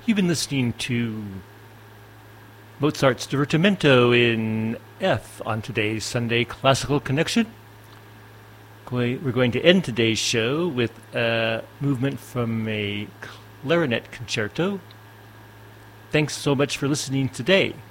You've been listening to Mozart's Divertimento in F on today's Sunday Classical Connection. We're going to end today's show with a movement from a clarinet concerto. Thanks so much for listening today.